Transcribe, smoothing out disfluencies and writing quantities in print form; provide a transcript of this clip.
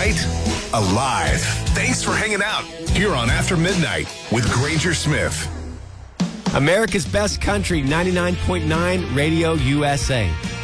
right? Alive. Thanks for hanging out here on After Midnight with Granger Smith. America's Best Country, 99.9 Radio USA.